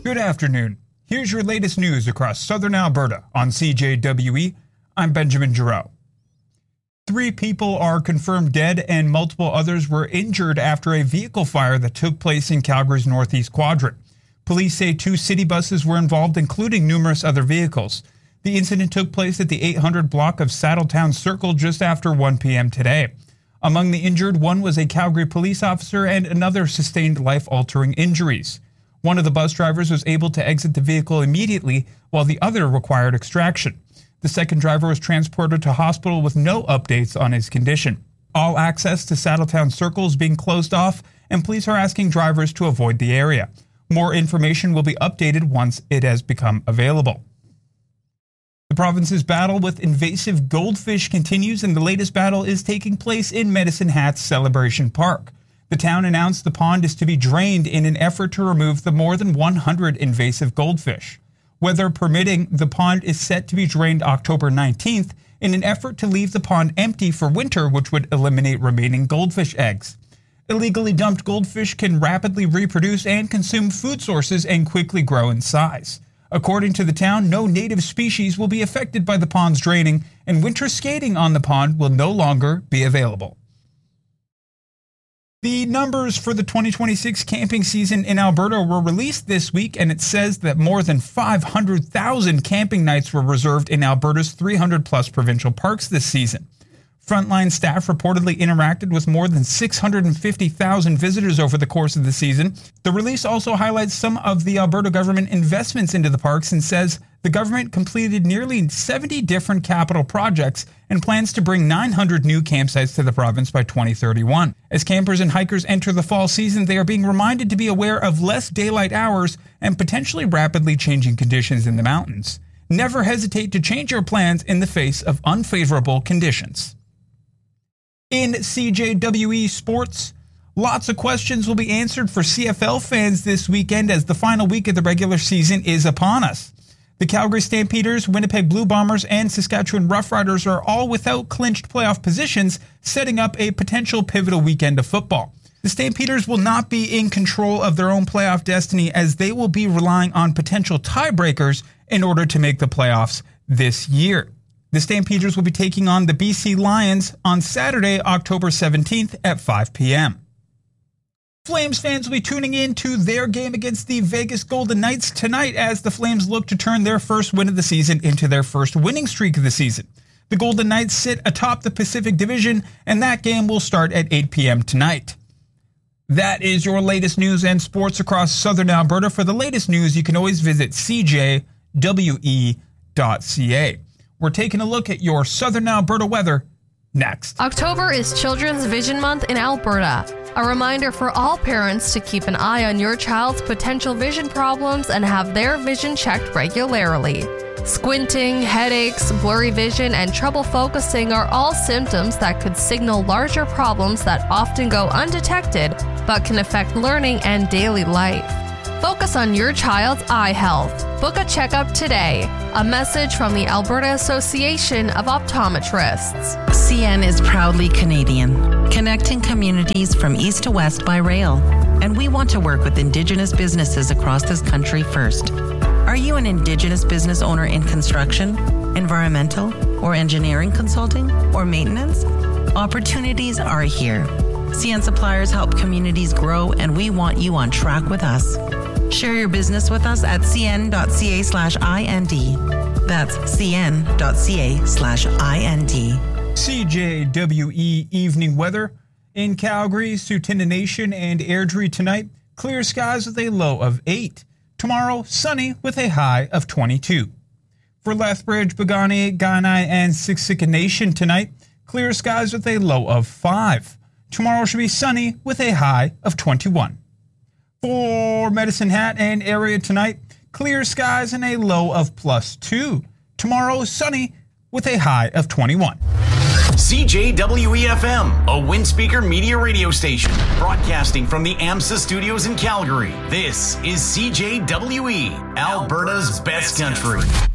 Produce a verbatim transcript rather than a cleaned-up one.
Good afternoon. Here's your latest news across southern Alberta on C J W E. I'm Benjamin Giroux. Three people are confirmed dead and multiple others were injured after a vehicle fire that took place in Calgary's northeast quadrant. Police say two city buses were involved, including numerous other vehicles. The incident took place at the eight hundred block of Saddletown Circle just after one p.m. today. Among the injured, one was a Calgary police officer and another sustained life-altering injuries. One of the bus drivers was able to exit the vehicle immediately, while the other required extraction. The second driver was transported to hospital with no updates on his condition. All access to Saddletown Circle is being closed off, and police are asking drivers to avoid the area. More information will be updated once it has become available. The province's battle with invasive goldfish continues, and the latest battle is taking place in Medicine Hat's Celebration Park. The town announced the pond is to be drained in an effort to remove the more than one hundred invasive goldfish. Weather permitting, the pond is set to be drained October nineteenth in an effort to leave the pond empty for winter, which would eliminate remaining goldfish eggs. Illegally dumped goldfish can rapidly reproduce and consume food sources and quickly grow in size. According to the town, no native species will be affected by the pond's draining, and winter skating on the pond will no longer be available. The numbers for the twenty twenty-six camping season in Alberta were released this week, and it says that more than five hundred thousand camping nights were reserved in Alberta's three hundred plus provincial parks this season. Frontline staff reportedly interacted with more than six hundred fifty thousand visitors over the course of the season. The release also highlights some of the Alberta government investments into the parks and says the government completed nearly seventy different capital projects and plans to bring nine hundred new campsites to the province by twenty thirty-one. As campers and hikers enter the fall season, they are being reminded to be aware of less daylight hours and potentially rapidly changing conditions in the mountains. Never hesitate to change your plans in the face of unfavorable conditions. In C J W E Sports, lots of questions will be answered for C F L fans this weekend as the final week of the regular season is upon us. The Calgary Stampeders, Winnipeg Blue Bombers, and Saskatchewan Roughriders are all without clinched playoff positions, setting up a potential pivotal weekend of football. The Stampeders will not be in control of their own playoff destiny as they will be relying on potential tiebreakers in order to make the playoffs this year. The Stampeders will be taking on the B C Lions on Saturday, October seventeenth at five p.m. Flames fans will be tuning in to their game against the Vegas Golden Knights tonight as the Flames look to turn their first win of the season into their first winning streak of the season. The Golden Knights sit atop the Pacific Division, and that game will start at eight p.m. tonight. That is your latest news and sports across southern Alberta. For the latest news, you can always visit c j w e dot c a. We're taking a look at your southern Alberta weather next. October is Children's Vision Month in Alberta. A reminder for all parents to keep an eye on your child's potential vision problems and have their vision checked regularly. Squinting, headaches, blurry vision, and trouble focusing are all symptoms that could signal larger problems that often go undetected but can affect learning and daily life. Focus on your child's eye health. Book a checkup today. A message from the Alberta Association of Optometrists. C N is proudly Canadian, connecting communities from east to west by rail. And we want to work with Indigenous businesses across this country first. Are you an Indigenous business owner in construction, environmental, or engineering consulting, or maintenance? Opportunities are here. C N Suppliers help communities grow, and we want you on track with us. Share your business with us at cn.ca slash IND. That's cn.ca slash IND. C J W E evening weather. In Calgary, Tsuut'ina Nation, and Airdrie tonight, clear skies with a low of eight. Tomorrow, sunny with a high of twenty-two. For Lethbridge, Bogani, Kainai, and Siksika Nation tonight, clear skies with a low of five. Tomorrow should be sunny with a high of twenty-one. For Medicine Hat and area tonight, clear skies and a low of plus two. Tomorrow, sunny with a high of twenty-one. C J W E F M, a Windspeaker Media radio station, broadcasting from the AMSA studios in Calgary. This is C J W E, Alberta's best country.